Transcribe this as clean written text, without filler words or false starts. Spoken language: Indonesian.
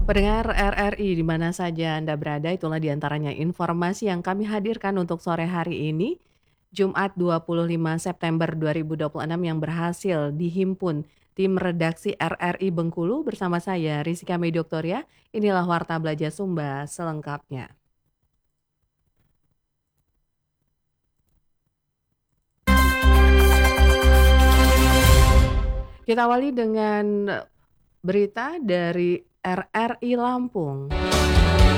Pendengar RRI di mana saja Anda berada, itulah diantaranya informasi yang kami hadirkan untuk sore hari ini, Jumat 25 September 2026 yang berhasil dihimpun tim redaksi RRI Bengkulu bersama saya Rizka Medoktoria. Inilah Warta Belajar Sumba selengkapnya. Kita awali dengan berita dari RRI Lampung.